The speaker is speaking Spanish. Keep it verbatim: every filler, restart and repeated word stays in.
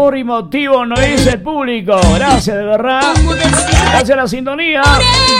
amor y motivo, nos dice el público. Gracias, de verdad. Gracias a la sintonía.